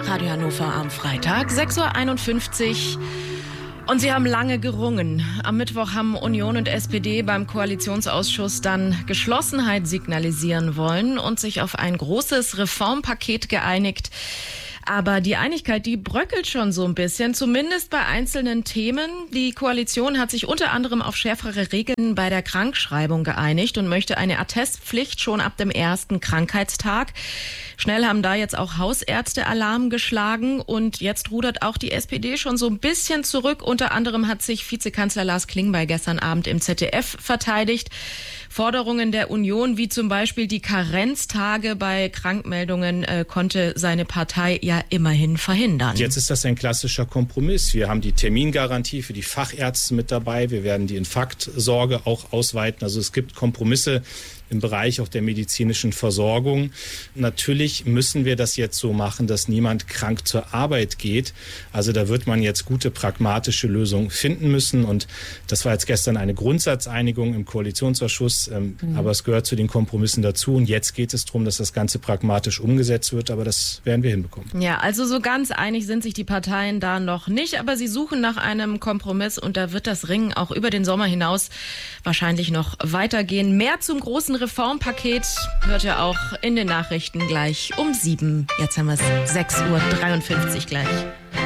Radio Hannover am Freitag, 6:51 Uhr. Und sie haben lange gerungen. Am Mittwoch haben Union und SPD beim Koalitionsausschuss dann Geschlossenheit signalisieren wollen und sich auf ein großes Reformpaket geeinigt. Aber die Einigkeit, die bröckelt schon so ein bisschen, zumindest bei einzelnen Themen. Die Koalition hat sich unter anderem auf schärfere Regeln bei der Krankschreibung geeinigt und möchte eine Attestpflicht schon ab dem ersten Krankheitstag. Schnell haben da jetzt auch Hausärzte Alarm geschlagen und jetzt rudert auch die SPD schon so ein bisschen zurück. Unter anderem hat sich Vizekanzler Lars Klingbeil gestern Abend im ZDF verteidigt. Forderungen der Union, wie zum Beispiel die Karenztage bei Krankmeldungen, konnte seine Partei ja immerhin verhindern. Jetzt ist das ein klassischer Kompromiss. Wir haben die Termingarantie für die Fachärzte mit dabei. Wir werden die Infarktsorge auch ausweiten. Also es gibt Kompromisse im Bereich auch der medizinischen Versorgung. Natürlich müssen wir das jetzt so machen, dass niemand krank zur Arbeit geht. Also da wird man jetzt gute pragmatische Lösungen finden müssen. Und das war jetzt gestern eine Grundsatzeinigung im Koalitionsausschuss. Aber es gehört zu den Kompromissen dazu. Und jetzt geht es darum, dass das Ganze pragmatisch umgesetzt wird. Aber das werden wir hinbekommen. Ja, also so ganz einig sind sich die Parteien da noch nicht. Aber sie suchen nach einem Kompromiss. Und da wird das Ringen auch über den Sommer hinaus wahrscheinlich noch weitergehen. Mehr zum großen Reformpaket hört ihr auch in den Nachrichten gleich um 7. Jetzt haben wir es 6:53 Uhr gleich.